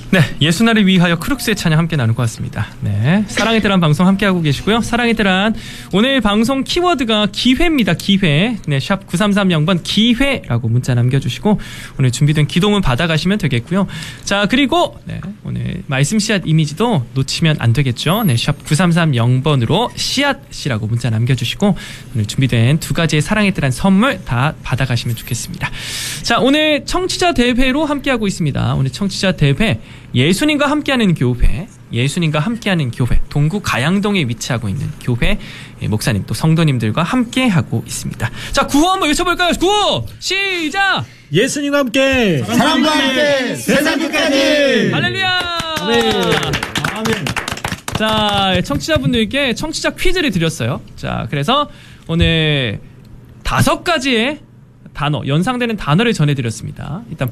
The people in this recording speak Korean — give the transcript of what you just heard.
네, 예수나를 위하여 크룩스의 찬양 함께 나눌 것 같습니다. 네, 사랑의 대란 방송 함께하고 계시고요. 사랑의 대란 오늘 방송 키워드가 기회입니다. 기회. 네, 샵 9330번 기회라고 문자 남겨주시고 오늘 준비된 기도문 받아가시면 되겠고요. 자, 그리고 네, 오늘 말씀 씨앗 이미지도 놓치면 안 되겠죠. 네, 샵 9330번으로 씨앗이라고 문자 남겨주시고 오늘 준비된 두 가지의 사랑의 대란 선물 다 받아가시면 좋겠습니다. 자, 오늘 청취자 대회로 함께하고 있습니다. 오늘 청취자 대회 예수님과 함께하는 교회, 예수님과 함께하는 교회, 동구 가양동에 위치하고 있는 교회 목사님 또 성도님들과 함께하고 있습니다. 자, 구호 한번 외쳐볼까요? 구호 시작! 예수님과 함께, 사람과 함께, 세상 끝까지. 할렐루야! 아멘. 아멘. 자, 청취자분들께 청취자 퀴즈를 드렸어요. 자, 그래서 오늘 5가지의 단어, 연상되는 단어를 전해드렸습니다. 일단